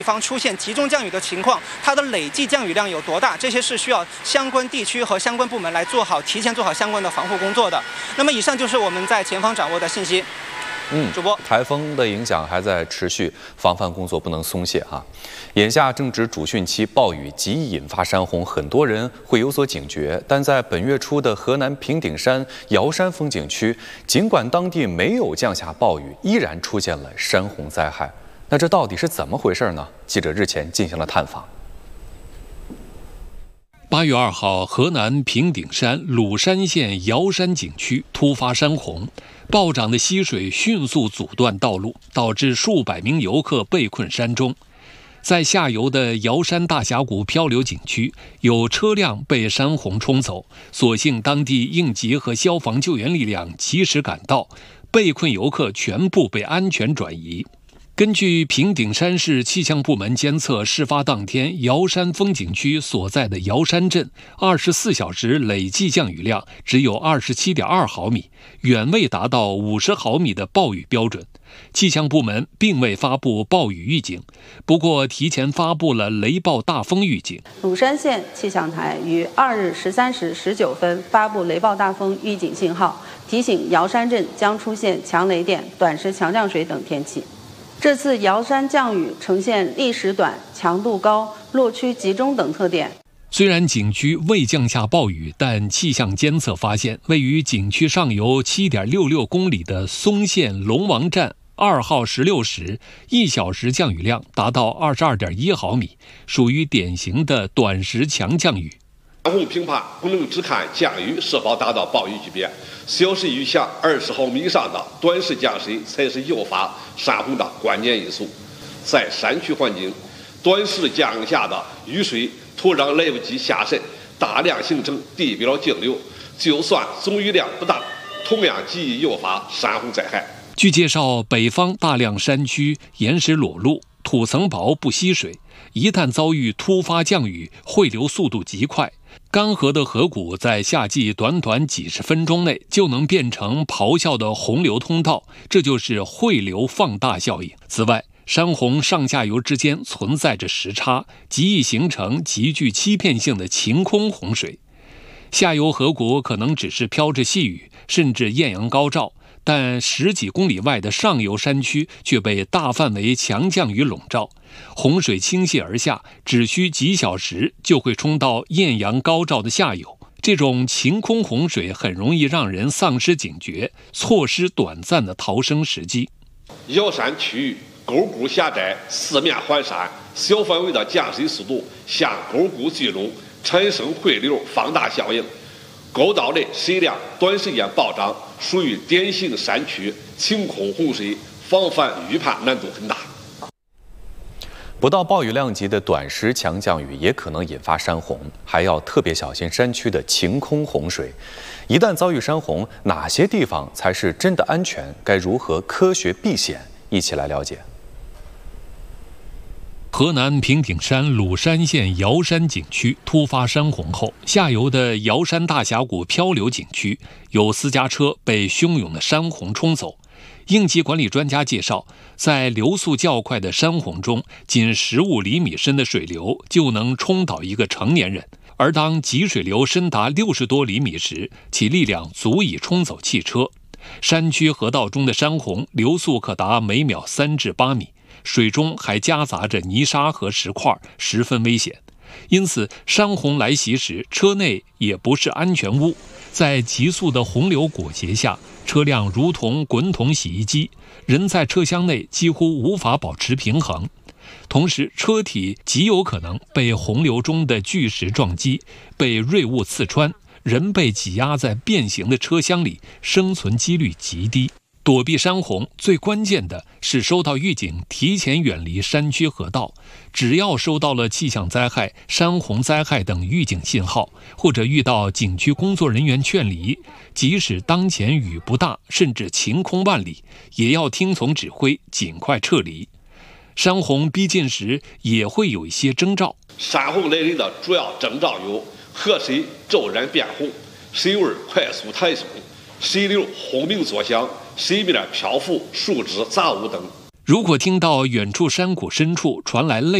方出现集中降雨的情况，它的累计降雨量有多大？这些是需要相关地区和相关部门来提前做好相关的防护工作的。那么以上就是我们在前方掌握的信息。主播， 台风的影响还在持续，防范工作不能松懈哈。眼下正值主汛期，暴雨极易引发山洪，很多人会有所警觉。但在本月初的河南平顶山瑶山风景区，尽管当地没有降下暴雨，依然出现了山洪灾害。那这到底是怎么回事呢？记者日前进行了探访。 8月2号，河南平顶山鲁山县瑶山景区突发山洪，暴涨的溪水迅速阻断道路，导致数百名游客被困山中。在下游的瑶山大峡谷漂流景区，有车辆被山洪冲走，所幸当地应急和消防救援力量及时赶到，被困游客全部被安全转移。根据平顶山市气象部门监测，事发当天瑶山风景区所在的瑶山镇24小时累计降雨量只有27.2毫米，远未达到50毫米的暴雨标准。气象部门并未发布暴雨预警，不过提前发布了雷暴大风预警。 鲁山县气象台于2日13时19分发布雷暴大风预警信号，提醒瑶山镇将出现强雷电、短时强降水等天气。这次瑶山降雨呈现历时短、强度高、落区集中等特点。 虽然景区未降下暴雨，但气象监测发现，位于景区上游7.66公里的松县龙王站2号16时，1小时降雨量达到22.1毫米，属于典型的短时强降雨。 山洪评判不能只看降雨是否达到暴雨级别，小时雨下20毫米以上的短时降水才是诱发山洪的关键因素。在山区环境，短时降下的雨水，土壤来不及下渗，大量形成地表径流，就算总雨量不大，同样极易诱发山洪灾害。 据介绍，北方大量山区岩石裸露，土层薄不吸水，一旦遭遇突发降雨，汇流速度极快，干涸的河谷在夏季短短几十分钟内就能变成咆哮的洪流通道，这就是汇流放大效应。此外，山洪上下游之间存在着时差，极易形成极具欺骗性的晴空洪水。下游河谷可能只是飘着细雨，甚至艳阳高照，但10几公里外的上游山区却被大范围强降雨笼罩，洪水倾泻而下，只需几小时就会冲到艳阳高照的下游。这种晴空洪水很容易让人丧失警觉，错失短暂的逃生时机。 瑶山区域沟谷狭窄，四面环山，小范围的降水速度向沟谷聚拢，产生汇流放大效应，沟道内水量短时间暴涨，属于典型山区晴空洪水，防范预判难度很大。 不到暴雨量级的短时强降雨也可能引发山洪，还要特别小心山区的晴空洪水。一旦遭遇山洪，哪些地方才是真的安全？该如何科学避险？一起来了解。 河南平顶山鲁山县瑶山景区突发山洪后，下游的瑶山大峡谷漂流景区有私家车被汹涌的山洪冲走。应急管理专家介绍，在流速较快的山洪中，仅15厘米深的水流就能冲倒一个成年人，而当集水流深达60多厘米时，其力量足以冲走汽车。山区河道中的山洪流速可达每秒3至8米，水中还夹杂着泥沙和石块，十分危险。因此，山洪来袭时，车内也不是安全屋。在急速的洪流裹挟下，车辆如同滚筒洗衣机，人在车厢内几乎无法保持平衡。同时，车体极有可能被洪流中的巨石撞击，被锐物刺穿，人被挤压在变形的车厢里，生存几率极低。躲避山洪最关键的是收到预警，提前远离山区河道。只要收到了气象灾害、山洪灾害等预警信号，或者遇到景区工作人员劝离，即使当前雨不大，甚至晴空万里，也要听从指挥，尽快撤离。山洪逼近时也会有一些征兆。 山洪来临的主要征兆有：河水骤然变红，水位快速抬升，水流轰鸣作响，水面漂浮树枝杂物等。 如果听到远处山谷深处传来类